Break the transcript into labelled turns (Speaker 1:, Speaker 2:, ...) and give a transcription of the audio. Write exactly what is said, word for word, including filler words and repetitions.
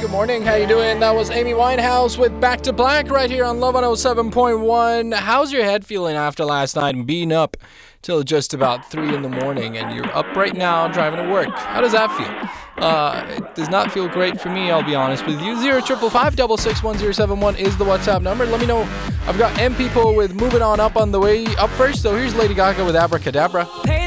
Speaker 1: Good morning. How you doing? That was Amy Winehouse with Back to Black right here on Love one oh seven point one. How's your head feeling after last night and being up till just about three in the morning and you're up right now driving to work? How does that feel? Uh, it does not feel great for me, I'll be honest with you. zero triple five double six one zero seven one is the WhatsApp number. Let me know. I've got M people with Moving On Up on the way up first. So here's Lady Gaga with Abracadabra.